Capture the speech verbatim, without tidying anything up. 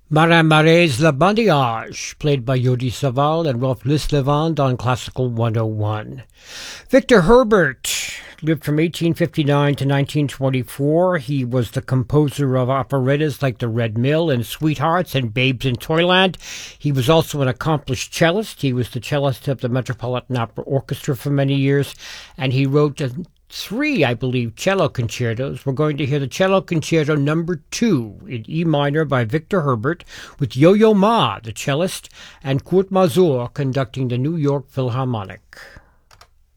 Marin Marais Le Bandillage, played by Yodi Saval and Rolf Lislevand on Classical one oh one. Victor Herbert lived from eighteen fifty-nine to nineteen twenty-four. He was the composer of operettas like The Red Mill and Sweethearts and Babes in Toyland. He was also an accomplished cellist. He was the cellist of the Metropolitan Opera Orchestra for many years, and he wrote a three, I believe, cello concertos. We're going to hear the cello concerto number two in E minor by Victor Herbert, with Yo-Yo Ma, the cellist, and Kurt Masur conducting the New York Philharmonic.